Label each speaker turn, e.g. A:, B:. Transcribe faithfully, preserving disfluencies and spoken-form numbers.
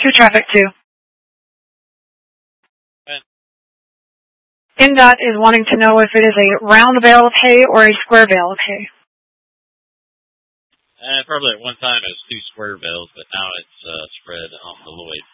A: Two traffic two.
B: Okay.
A: N D O T is wanting to know if it is a round bale of hay or a square bale of hay.
B: Uh, probably at one time it was two square bales, but now it's uh, spread on the Lloyd.